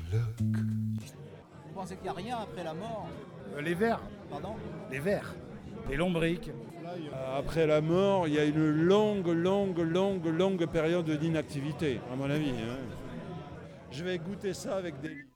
Vous pensez qu'il n'y a rien après la mort? Les vers. Pardon? Les vers. Les lombriques. Après la mort, il y a une longue période d'inactivité, à mon avis. Je vais goûter ça avec des...